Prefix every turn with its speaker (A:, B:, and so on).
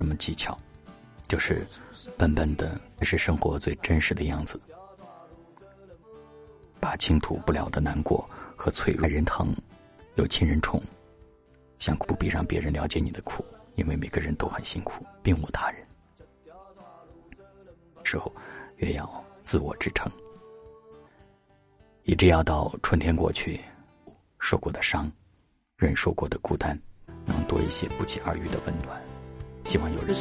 A: 什么技巧，就是笨笨的是生活最真实的样子，把倾吐不了的难过和脆弱，爱人疼，有亲人宠，想哭不必让别人了解你的苦，因为每个人都很辛苦，并无他人。之后越要自我支撑，一直要到春天过去，受过的伤，忍受过的孤单，能多一些不期而遇的温暖。希望有人